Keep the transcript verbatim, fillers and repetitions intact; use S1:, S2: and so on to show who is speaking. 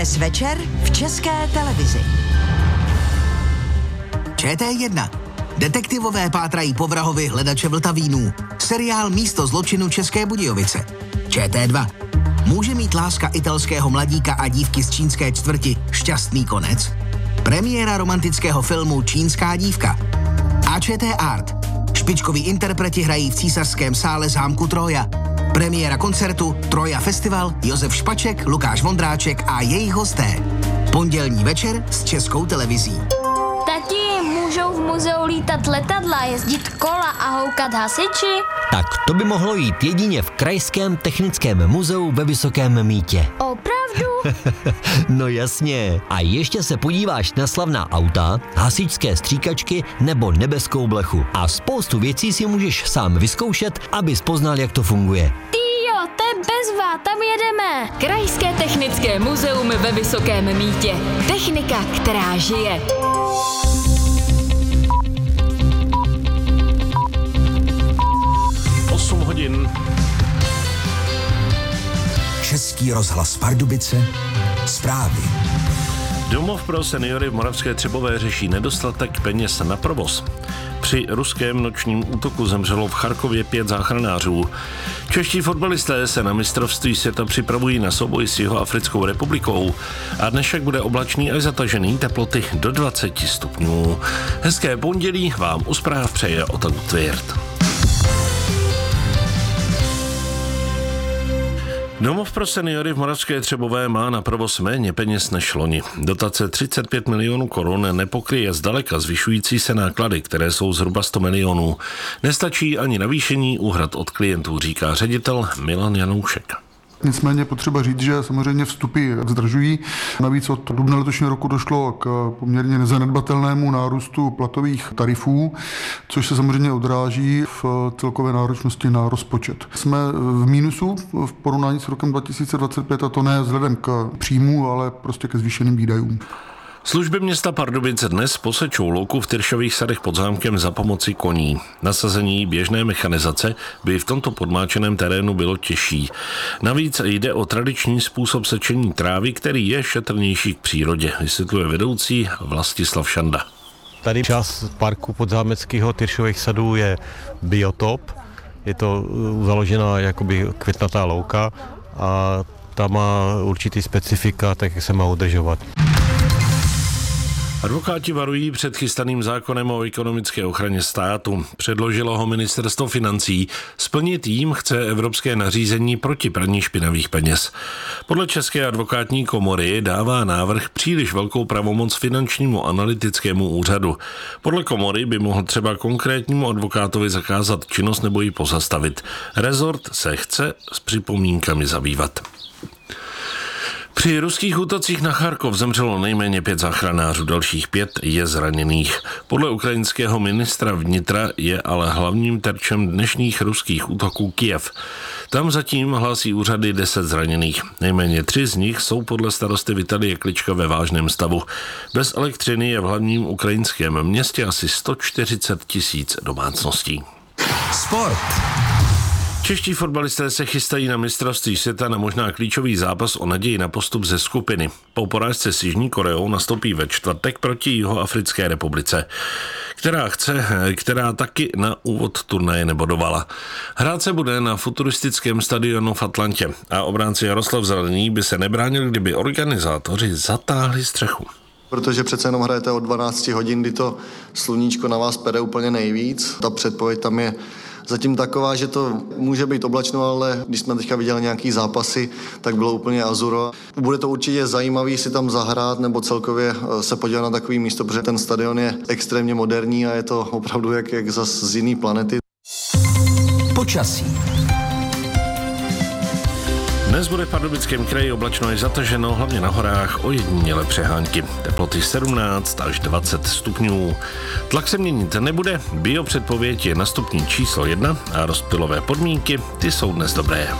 S1: Dnes večer v České televizi.
S2: Č T jedna. Detektivové pátrají po vrahovi hledače Vltavínů. Seriál Místo zločinu České Budějovice. Č T dva. Může mít láska italského mladíka a dívky z čínské čtvrti šťastný konec? Premiéra romantického filmu Čínská dívka. A Č T Art. Špičkoví interpreti hrají v císařském sále zámku Troja. Premiéra koncertu Troja Festival, Josef Špaček, Lukáš Vondráček a jejich hosté. Pondělní večer s Českou televizí.
S3: Tati, můžou v muzeu lítat letadla, jezdit kola a houkat hasiči?
S4: Tak to by mohlo jít jedině v Krajském technickém muzeu ve Vysokém Mýtě.
S3: Opravdu?
S4: No jasně. A ještě se podíváš na slavná auta, hasičské stříkačky nebo nebeskou blechu. A spoustu věcí si můžeš sám vyzkoušet, abys poznal, jak to funguje.
S3: Týjo, to je bezva, tam jedeme.
S5: Krajské technické muzeum ve Vysokém Mýtě. Technika, která žije.
S6: osm hodin.
S2: Český rozhlas Pardubice. Zprávy.
S6: Domov pro seniory v Moravské Třebové řeší nedostatek peněz na provoz. Při ruském nočním útoku zemřelo v Charkově pět záchranářů. Čeští fotbalisté se na mistrovství světa připravují na souboj s Jihoafrickou republikou a dnešek bude oblačný až zatažený, teploty do dvacet stupňů. Hezké pondělí vám u zpráv přeje Otak Tvěrt. Domov pro seniory v Moravské Třebové má na provoz méně peněz než loni. Dotace třicet pět milionů korun nepokryje zdaleka zvyšující se náklady, které jsou zhruba sto milionů. Nestačí ani navýšení úhrad od klientů, říká ředitel Milan Janoušek.
S7: Nicméně potřeba říct, že samozřejmě vstupy zdražují. Navíc od dubna letošního roku došlo k poměrně nezanedbatelnému nárůstu platových tarifů, což se samozřejmě odráží v celkové náročnosti na rozpočet. Jsme v mínusu v porovnání s rokem dva tisíce dvacet pět a to ne vzhledem k příjmu, ale prostě ke zvýšeným výdajům.
S6: Služby města Pardubice dnes posečou louku v Tyršových sadech pod zámkem za pomoci koní. Nasazení běžné mechanizace by v tomto podmáčeném terénu bylo těžší. Navíc jde o tradiční způsob sečení trávy, který je šetrnější k přírodě, vysvětluje vedoucí Vlastislav Šanda.
S8: Tady část parku podzámeckého Tyršových sadů je biotop. Je to založená jakoby květnatá louka a ta má určitý specifika, tak jak se má udržovat.
S6: Advokáti varují před chystaným zákonem o ekonomické ochraně státu. Předložilo ho ministerstvo financí. Splnit jím chce evropské nařízení proti praní špinavých peněz. Podle České advokátní komory dává návrh příliš velkou pravomoc finančnímu analytickému úřadu. Podle komory by mohl třeba konkrétnímu advokátovi zakázat činnost nebo ji pozastavit. Rezort se chce s připomínkami zabývat. Při ruských útocích na Charkov zemřelo nejméně pět záchranářů, dalších pět je zraněných. Podle ukrajinského ministra vnitra je ale hlavním terčem dnešních ruských útoků Kyjev. Tam zatím hlásí úřady deset zraněných. Nejméně tři z nich jsou podle starosty Vitalie Klička ve vážném stavu. Bez elektřiny je v hlavním ukrajinském městě asi sto čtyřicet tisíc domácností.
S2: Sport.
S6: Čeští fotbalisté se chystají na mistrovství světa na možná klíčový zápas o naději na postup ze skupiny. Po porážce s Jižní Koreou nastoupí ve čtvrtek proti Jihoafrické republice, která chce, která taky na úvod turnaje nebodovala. Hrát se bude na futuristickém stadionu v Atlantě a obránce Jaroslav Zelený by se nebránil, kdyby organizátoři zatáhli střechu.
S9: Protože přece jenom hrajete od dvanácti hodin, kdy to sluníčko na vás pere úplně nejvíc. Ta předpověď tam je zatím taková, že to může být oblačno, ale když jsme teďka viděli nějaký zápasy, tak bylo úplně azuro. Bude to určitě zajímavý si tam zahrát nebo celkově se podívat na takový místo, protože ten stadion je extrémně moderní a je to opravdu jak, jak zas z jiný planety.
S2: Počasí.
S6: Dnes bude v Pardubickém kraji oblačno až zataženo, hlavně na horách, ojedinělé přehánky. Teploty sedmnáct až dvacet stupňů. Tlak se měnit nebude, biopředpověď je na stupni číslo jedna a rozptylové podmínky, ty jsou dnes dobré.